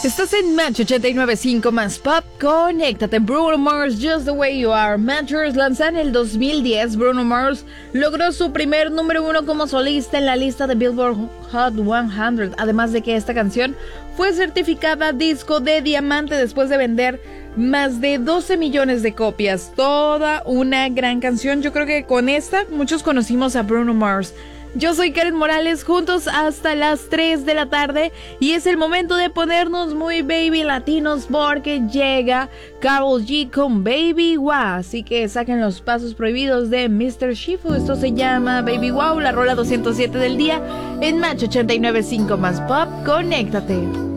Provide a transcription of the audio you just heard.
Estás en Match 89.5 más Pop. Conéctate. Bruno Mars, Just the Way You Are. Matchers lanzada en el 2010. Bruno Mars logró su primer número 1 como solista en la lista de Billboard Hot 100. Además de que esta canción fue certificada disco de diamante después de vender más de 12 millones de copias. Toda una gran canción. Yo creo que con esta muchos conocimos a Bruno Mars. Yo soy Karen Morales, juntos hasta las 3 de la tarde y es el momento de ponernos muy baby latinos porque llega Karol G con Baby Wow, así que saquen los pasos prohibidos de Mr. Shifu. Esto se llama Baby Wow, la rola 207 del día en Match 89.5 más Pop. Conéctate.